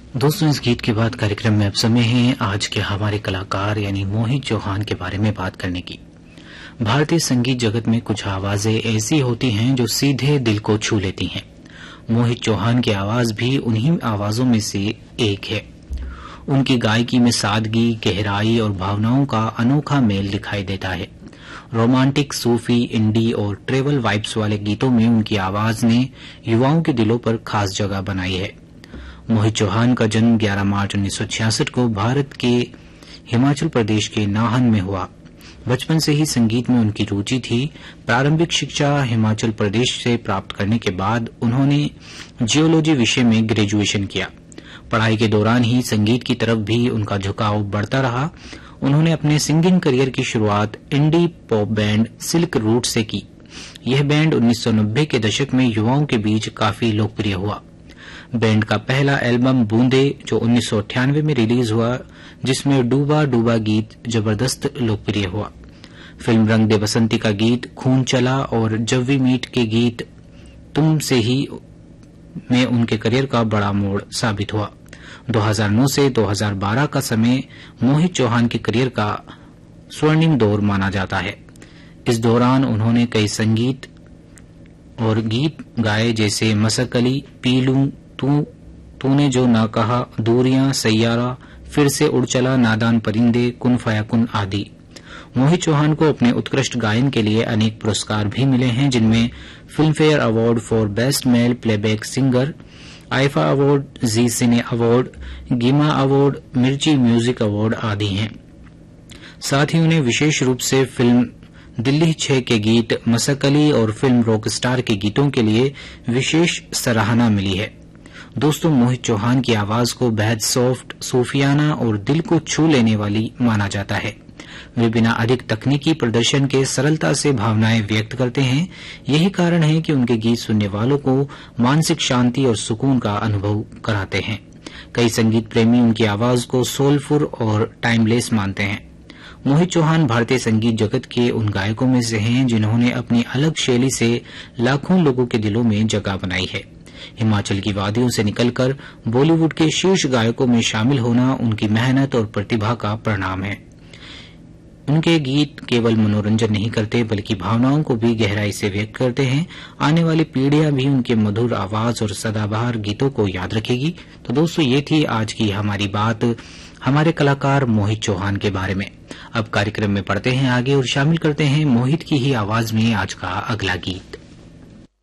दोस्तों, इस गीत के बाद कार्यक्रम में अब समय है आज के हमारे कलाकार यानी मोहित चौहान के बारे में बात करने की। भारतीय संगीत जगत में कुछ आवाजें ऐसी होती हैं जो सीधे दिल को छू लेती हैं। मोहित चौहान की आवाज भी उन्हीं आवाजों में से एक है। उनकी गायकी में सादगी, गहराई और भावनाओं का अनोखा मेल दिखाई देता है। रोमांटिक, सूफी, इंडी और ट्रेवल वाइब्स वाले गीतों में उनकी आवाज ने युवाओं के दिलों पर खास जगह बनाई है। मोहित चौहान का जन्म 11 मार्च 1966 को भारत के हिमाचल प्रदेश के नाहन में हुआ। बचपन से ही संगीत में उनकी रुचि थी। प्रारंभिक शिक्षा हिमाचल प्रदेश से प्राप्त करने के बाद उन्होंने जियोलॉजी विषय में ग्रेजुएशन किया। पढ़ाई के दौरान ही संगीत की तरफ भी उनका झुकाव बढ़ता रहा। उन्होंने अपने सिंगिंग करियर की शुरुआत indie pop band silk route से की। यह बैंड 1990 के दशक में युवाओं के बीच काफी लोकप्रिय हुआ। बैंड का पहला एल्बम बूंदे, जो 1998 में रिलीज हुआ, जिसमें डूबा डूबा गीत जबरदस्त लोकप्रिय हुआ। फिल्म रंग दे बसंती का गीत खून चला और जब वी मीट के गीत तुम से ही में उनके करियर का बड़ा मोड़ साबित हुआ। 2009 से 2012 का समय मोहित चौहान के करियर का स्वर्णिम दौर माना जाता है। इस दौरान उन्होंने कई संगीत और गीत गाए, जैसे मसकली, पीलू, तूने जो ना कहा, दूरियां, सैयारा, फिर से उड़ चला, नादान परिंदे, कुन फयाकुन आदि। मोहित चौहान को अपने उत्कृष्ट गायन के लिए अनेक पुरस्कार भी मिले हैं, जिनमें film fair award for best male playback singer, IIFA award, ji cine award, गीमा award, मिर्ची म्यूजिक अवार्ड आदि हैं। साथ ही उन्हें विशेष रूप से फिल्म दिल्ली 6 के गीत मसकली और फिल्म रॉकस्टार के गीतों के लिए विशेष सराहना मिली है। दोस्तों, मोहित चौहान की आवाज को बेहद सॉफ्ट, सूफियाना और दिल को छू लेने वाली माना जाता है। वे बिना अधिक तकनीकी प्रदर्शन के सरलता से भावनाएं व्यक्त करते हैं। यही कारण है कि उनके गीत सुनने वालों को मानसिक शांति और सुकून का अनुभव कराते हैं। कई संगीत प्रेमी उनकी आवाज को सोलफुल और टाइमलेस मानते हैं। मोहित चौहान भारतीय संगीत जगत के उन गायकों में से हैं जिन्होंने अपनी अलग शैली से लाखों लोगों के दिलों में जगह बनाई है। हिमाचल की वादियों से निकलकर बॉलीवुड के शीर्ष गायकों में शामिल होना उनकी मेहनत और प्रतिभा का परिणाम है। उनके गीत केवल मनोरंजन नहीं करते, बल्कि भावनाओं को भी गहराई से व्यक्त करते हैं। आने वाली पीढ़ियां भी उनके मधुर आवाज और सदाबहार गीतों को याद रखेगी। तो दोस्तों, ये थी आज की हमारी बात हमारे कलाकार मोहित चौहान के बारे में। अब कार्यक्रम में पढ़ते हैं आगे और शामिल करते हैं मोहित की ही आवाज में आज का अगला गीत।